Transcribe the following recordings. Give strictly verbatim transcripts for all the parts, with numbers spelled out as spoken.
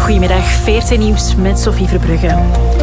Goedemiddag, V R T Nieuws met Sophie Verbrugge.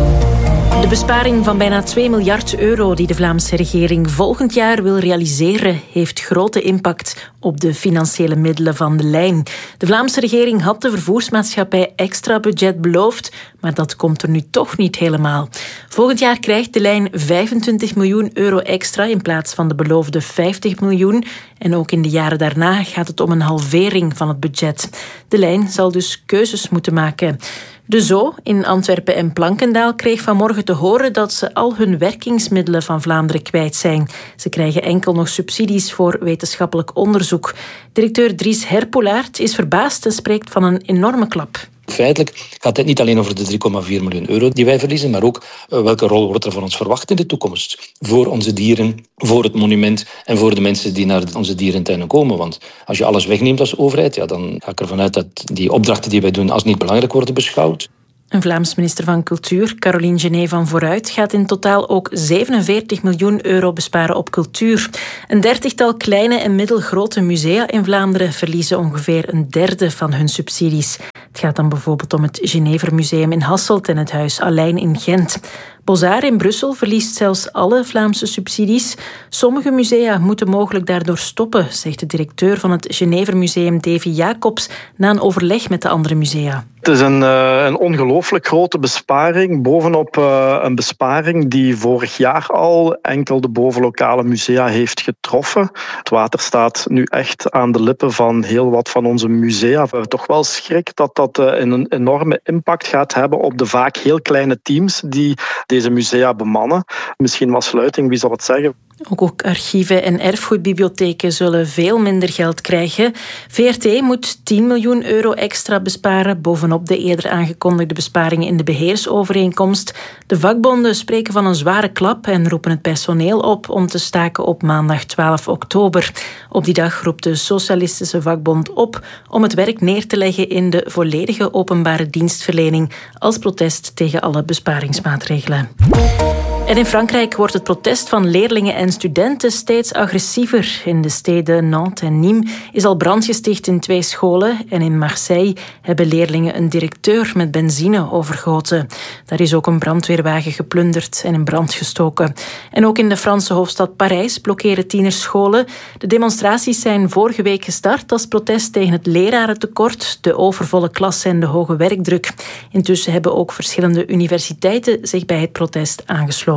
De besparing van bijna twee miljard euro die de Vlaamse regering volgend jaar wil realiseren, heeft grote impact op de financiële middelen van de lijn. De Vlaamse regering had de vervoersmaatschappij extra budget beloofd, maar dat komt er nu toch niet helemaal. Volgend jaar krijgt de lijn vijfentwintig miljoen euro extra in plaats van de beloofde vijftig miljoen. En ook in de jaren daarna gaat het om een halvering van het budget. De lijn zal dus keuzes moeten maken. De Zoo in Antwerpen en Plankendaal kreeg vanmorgen te horen dat ze al hun werkingsmiddelen van Vlaanderen kwijt zijn. Ze krijgen enkel nog subsidies voor wetenschappelijk onderzoek. Directeur Dries Herpoelaert is verbaasd en spreekt van een enorme klap. Feitelijk gaat het niet alleen over de drie komma vier miljoen euro die wij verliezen, maar ook uh, welke rol wordt er van ons verwacht in de toekomst. Voor onze dieren, voor het monument en voor de mensen die naar onze dierentuinen komen. Want als je alles wegneemt als overheid, ja, dan ga ik ervan uit dat die opdrachten die wij doen als niet belangrijk worden beschouwd. Een Vlaams minister van Cultuur, Caroline Genet van Vooruit, gaat in totaal ook zevenenveertig miljoen euro besparen op cultuur. Een dertigtal kleine en middelgrote musea in Vlaanderen verliezen ongeveer een derde van hun subsidies. Het gaat dan bijvoorbeeld om het Genevermuseum in Hasselt en het Huis Allein in Gent. Bozar in Brussel verliest zelfs alle Vlaamse subsidies. Sommige musea moeten mogelijk daardoor stoppen, zegt de directeur van het Genevermuseum Davy Jacobs na een overleg met de andere musea. Het is een, uh, een ongelooflijk grote besparing, bovenop uh, een besparing die vorig jaar al enkel de bovenlokale musea heeft getroffen. Het water staat nu echt aan de lippen van heel wat van onze musea. We hebben toch wel schrik dat dat uh, een enorme impact gaat hebben op de vaak heel kleine teams die deze musea bemannen. Misschien was sluiting, wie zal het zeggen? Ook, ook archieven en erfgoedbibliotheken zullen veel minder geld krijgen. V R T moet tien miljoen euro extra besparen, bovenop de eerder aangekondigde besparingen in de beheersovereenkomst. De vakbonden spreken van een zware klap en roepen het personeel op om te staken op maandag twaalf oktober. Op die dag roept de Socialistische Vakbond op om het werk neer te leggen in de volledige openbare dienstverlening als protest tegen alle besparingsmaatregelen. En in Frankrijk wordt het protest van leerlingen en studenten steeds agressiever. In de steden Nantes en Nîmes is al brand gesticht in twee scholen. En in Marseille hebben leerlingen een directeur met benzine overgoten. Daar is ook een brandweerwagen geplunderd en in brand gestoken. En ook in de Franse hoofdstad Parijs blokkeren tieners scholen. De demonstraties zijn vorige week gestart als protest tegen het lerarentekort, de overvolle klassen en de hoge werkdruk. Intussen hebben ook verschillende universiteiten zich bij het protest aangesloten.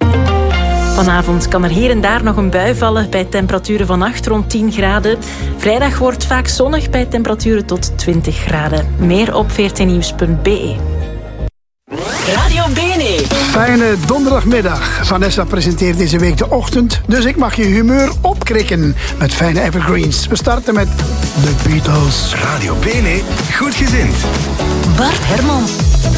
Vanavond kan er hier en daar nog een bui vallen bij temperaturen vannacht rond tien graden. Vrijdag wordt vaak zonnig bij temperaturen tot twintig graden. Meer op v r t nieuws punt b e. Radio Bene. Fijne donderdagmiddag. Vanessa presenteert deze week de ochtend, dus ik mag je humeur opkrikken met fijne evergreens. We starten met The Beatles. Radio Bene, goed gezind. Bart Hermans.